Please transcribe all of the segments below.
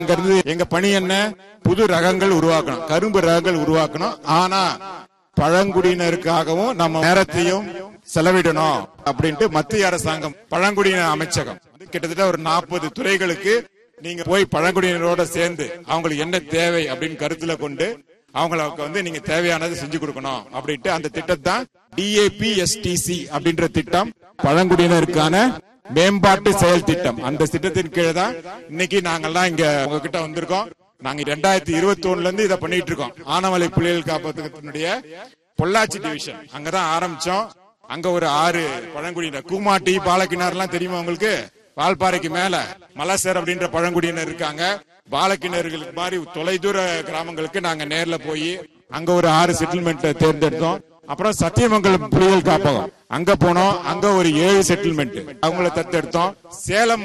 எங்க பணி என்ன? புது ரகங்கள் உருவாக்கணும், கரும்பு ரகங்கள் உருவாக்கணும். ஆனா பழங்குடியினருக்காகவும் நம்ம நேரத்தையும் செலவிடணும் அப்படின்ட்டு மத்திய அரசாங்கம் பழங்குடியின அமைச்சகம் கிட்டத்தட்ட ஒரு 40 துறைகளுக்கு நீங்க போய் பழங்குடியினரோட சேர்ந்து அவங்களுக்கு என்ன தேவை அப்படின்னு கருத்துல கொண்டு அவங்களுக்கு நீங்க தேவையானது செஞ்சு கொடுக்கணும் அப்படின்ட்டு அந்த திட்டம் தான் DAPSTC அப்படின்ற திட்டம், பழங்குடியினருக்கான மேம்பாட்டு செயல் திட்டம். அந்த திட்டத்தின் கீழே தான் இன்னைக்கு நாங்கெல்லாம் இங்க உங்ககிட்ட வந்திருக்கோம். நாங்க 2021 இருந்து இதை பண்ணிட்டு இருக்கோம். ஆனமலை புலிகள் காப்பகத்தினுடைய பொள்ளாச்சி டிவிஷன் அங்கதான் ஆரம்பிச்சோம். அங்க ஒரு 6 பழங்குடியினர், கூமாட்டி, பாலக்கிணர் எல்லாம் தெரியுமா உங்களுக்கு? வால்பாறைக்கு மேல மலசர் அப்படின்ற பழங்குடியினர் இருக்காங்க. பாலக்கிணர்களுக்கு மாதிரி தொலைதூர கிராமங்களுக்கு நாங்க நேர்ல போய் அங்க ஒரு 6 செட்டில்மெண்ட் தேர்ந்தெடுத்தோம். அப்புறம் சத்தியமங்கலம் புலிகள் காப்பகம் அங்க போனோம். அங்க ஒரு 7 செட்டில்மெண்ட் அவங்கள தத்தெடுத்தோம். சேலம்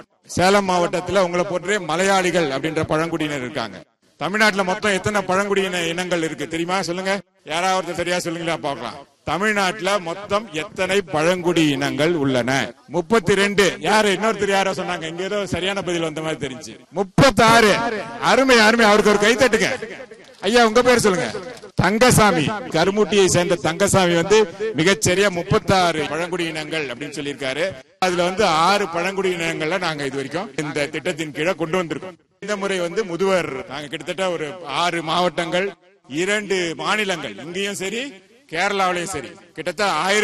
மாவட்டத்துல உங்களை போன்றே மலையாளிகள் அப்படின்ற பழங்குடியினர் இருக்காங்க. தமிழ்நாட்டுல மொத்தம் எத்தனை பழங்குடியின இனங்கள் இருக்கு தெரியுமா? சொல்லுங்க, யாராவது சரியா சொல்லுங்களா பார்க்கலாம். தமிழ்நாட்டுல மொத்தம் எத்தனை பழங்குடி இனங்கள் உள்ளன? 32. யாரு இன்னொருத்தர் யாரோ சொன்னாங்க, இங்க ஏதோ சரியான பதில் வந்த மாதிரி தெரிஞ்சு 36. அருமை. அவருக்கு ஒரு கைத்தட்டுங்க. ஐயா உங்க பேர் சொல்லுங்க. தங்கசாமி, கருமூட்டியை சேர்ந்த தங்கசாமி மிகச்சரியா 36 பழங்குடி இனங்கள் அப்படின்னு சொல்லியிருக்காரு. அதுல 6 பழங்குடி இனங்கள்ல நாங்க இது வரைக்கும் இந்த திட்டத்தின் கீழே கொண்டு வந்திருக்கோம். இந்த முறை முதுவர் நாங்க கிட்டத்தட்ட ஒரு 6 மாவட்டங்கள், 2 மாநிலங்கள், இங்கேயும் சரி கேரளாவிலையும் சரி, கிட்டத்தட்ட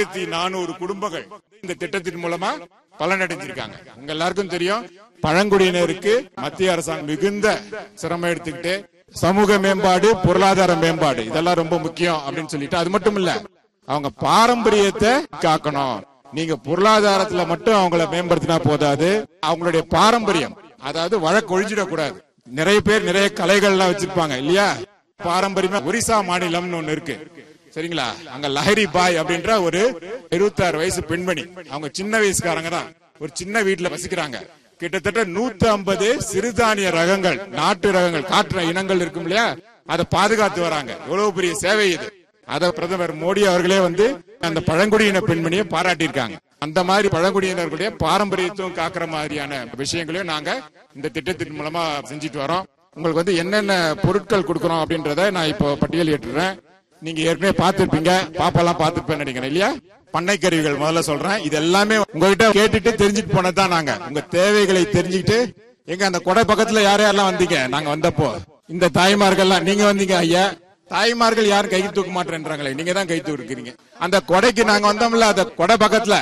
1400 குடும்பங்கள் இந்த திட்டத்தின் மூலமா பலனடைஞ்சிருக்காங்க. உங்க எல்லாருக்கும் தெரியும், பழங்குடியினருக்கு மத்திய அரசாங்கம் மிகுந்த சிரமம் எடுத்துக்கிட்டு சமூக மேம்பாடு, பொருளாதார மேம்பாடு இதெல்லாம் ரொம்ப முக்கியம் அப்படின்னு சொல்லிட்டு, அது மட்டும் இல்ல அவங்க பாரம்பரியத்தை காக்கணும். நீங்க பொருளாதாரத்துல மட்டும் அவங்கள மேம்படுத்தினா போதாது, அவங்களுடைய பாரம்பரியம், அதாவது வழக்கு ஒழிஞ்சிடக்கூடாது. நிறைய பேர் நிறைய கலைகள் எல்லாம் வச்சிருப்பாங்க இல்லையா? பாரம்பரியமா ஒரிசா மாநிலம்னு ஒண்ணு இருக்கு, சரிங்களா? அங்க லஹரி பாய் அப்படின்ற ஒரு 26 வயசு பெண்மணி, அவங்க சின்ன வயசுக்காரங்க தான், ஒரு சின்ன வீட்டுல வசிக்கிறாங்க. கிட்டத்தட்ட 150 சிறுதானிய ரகங்கள், நாட்டு ரகங்கள், காற்று இனங்கள் இருக்கும் இல்லையா, அதை பாதுகாத்து வராங்க. எவ்வளவு பெரிய சேவை இது! அத பிரதமர் மோடி அவர்களே அந்த பழங்குடியின பெண்மணியை பாராட்டியிருக்காங்க. அந்த மாதிரி பழங்குடியினர்களுடைய பாரம்பரியத்துவம் காக்கிற மாதிரியான விஷயங்களையும் நாங்க இந்த திட்டத்தின் மூலமா செஞ்சுட்டு வரோம். உங்களுக்கு என்னென்ன பொருட்கள் கொடுக்கறோம் அப்படின்றத நான் இப்போ பட்டியலிட்டுறேன். நீங்க ஏற்கனவே பார்த்திருப்பீங்க, பாப்பெல்லாம் பார்த்திருப்பேன் நினைக்கிறேன் இல்லையா? பண்ணை கருவிகள் முதல்ல சொல்றேன். இது எல்லாமே உங்ககிட்ட கேட்டுட்டு தெரிஞ்சுட்டு போனதுதான். நாங்க உங்க தேவைகளை தெரிஞ்சுக்கிட்டு, எங்க அந்த கொடை பக்கத்துல யாரெல்லாம் வந்தீங்க? நாங்க வந்தப்போ இந்த தாய்மார்கள்லாம் நீங்க வந்தீங்க. ஐயா, தாய்மார்கள் யாரும் கை தூக்க மாட்டேன்றாங்களே, நீங்க தான் கை தூக்குறீங்க. அந்த கொடைக்கு நாங்க வந்தோம்ல, அந்த கொடை பக்கத்துல.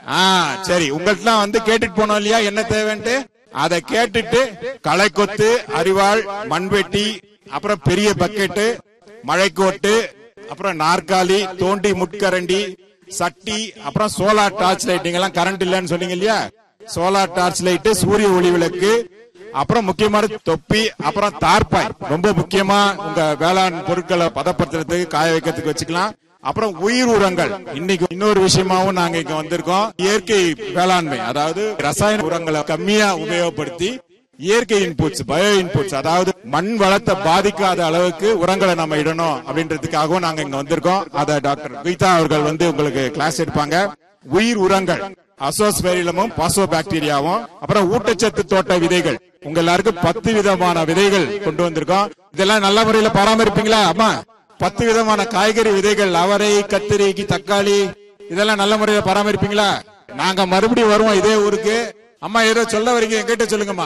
சரி, உங்கள்ட்ட கேட்டுட்டு போனோம் இல்லையா என்ன தேவைன்ட்டு? அதை கேட்டுட்டு களைக்கொத்து, அரிவாள், மண்வெட்டி, அப்புறம் பெரிய பக்கெட்டு, மழைக்கோட்டு, அப்புறம் நாற்காலி, தோண்டி முட்கரண்டி, சட்டி, அப்புறம் சோலார் டார்ச் லைட். நீங்க எல்லாம் கரண்ட் இல்லன்னு சொன்னீங்க இல்லையா? சோலார் டார்ச் லைட், சூரிய ஒளி விளக்கு, அப்புறம் முக்கியமான தொப்பி, அப்புறம் தார்பாய், ரொம்ப முக்கியமா உங்க வேளாண் பொருட்களை பதப்படுத்துறதுக்கு, காய வைக்கிறதுக்கு வச்சுக்கலாம். அப்புறம் உயிர் உரங்கள். இன்னைக்கு இன்னொரு விஷயமாவும் நாங்க இங்க வந்திருக்கோம். இயற்கை வேளாண்மை, அதாவது ரசாயன உரங்களை கம்மியா உபயோகப்படுத்தி இயற்கை இன்புட்ஸ், பயோ இன்புட்ஸ், அதாவது மண் வளத்தை பாதிக்காத அளவுக்கு உரங்களை நம்ம இடணும் அப்படின்றதுக்காகவும் நாங்க இங்க வந்திருக்கோம். அத டாக்டர் கீதா அவர்கள் உங்களுக்கு கிளாஸ் எடுப்பாங்க. உயிர் உரங்கள், அசோஸ்பெரிலமும் பாசோபாக்டீரியாவும், அப்புறம் ஊட்டச்சத்து தோட்ட விதைகள். உங்க எல்லாருக்கும் 10 விதமான விதைகள் கொண்டு வந்திருக்கோம். இதெல்லாம் நல்ல முறையில பராமரிப்பீங்களா? அம்மா, 10 விதமான காய்கறி விதைகள், அவரை, கத்திரி, தக்காளி, இதெல்லாம் நல்ல முறையில பராமரிப்பீங்களா? நாங்க மறுபடியும் வருவோம் இதே ஊருக்கு. அம்மா ஏதோ சொல்ல வரீங்க, என்கிட்ட சொல்லுங்கம்மா.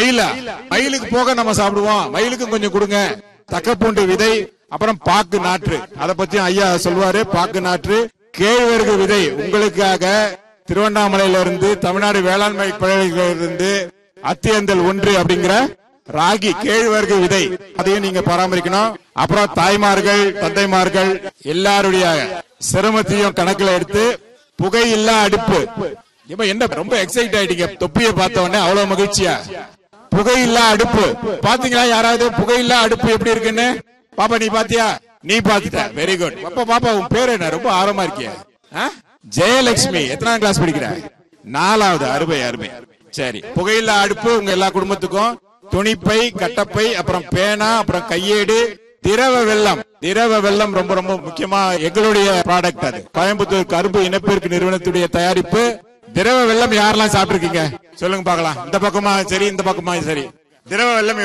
மயிலுக்கு போக நம்ம சாப்பிடுவோம், மயிலுக்கும் கொஞ்சம் கொடுங்க. தக்கப்பூண்டு விதை, அப்புறம் பாக்கு நாற்று, அதை பத்தி ஐயா சொல்லுவாரு. பாக்கு நாற்று, கேழ்வரகு விதை உங்களுக்காக திருவண்ணாமலையில இருந்து, தமிழ்நாடு வேளாண்மை பல்கலைக்கழகத்திலிருந்து அத்தியந்தல் 1 அப்படிங்கிற ராகி கேழ்வரகு விதை, அதையும் நீங்க பராமரிக்கணும். அப்புறம் தாய்மார்கள், தந்தைமார்கள் எல்லாருடைய சிரமத்தையும் கணக்கில் எடுத்து புகையில்லா அடுப்பு. என்ன ரொம்ப எக்ஸைட் ஆயிட்டீங்க தொப்பியை பார்த்த உடனே? அவ்வளவு மகிழ்ச்சியா? புகையில்லா அடுப்பு பாத்தீங்களா? யாராவது புகையில்லா அடுப்பு எப்படி இருக்குன்னு? பாப்பா நீ பாத்தியா? நீ பாத்துட்ட, வெரி குட். பாப்பா உன் பேர் என்ன? ரொம்ப ஆர்வமா இருக்கிய? ஜெயலட்சுமி. எத்தனாம் கிளாஸ் படிக்கிற? 4வது. அருமை. சரி, புகையில்லா அடுப்பு உங்க எல்லா குடும்பத்துக்கும். துணிப்பை, கட்டப்பை, அப்புறம் பேனா, அப்புறம் கையேடு, திரவ வெல்லம் ரொம்ப ரொம்ப முக்கியமா எங்களுடைய ப்ராடக்ட். அது கோயம்புத்தூர் கரும்பு இனப்பெருக்கு நிறுவனத்துடைய தயாரிப்பு. திரவ வெல்லம் யாரெல்லாம் சாப்பிட்டு இருக்கீங்க? சொல்லுங்க பாக்கலாம். இந்த பக்கமா சரி, இந்த பக்கமா சரி. திரவ வெள்ளம்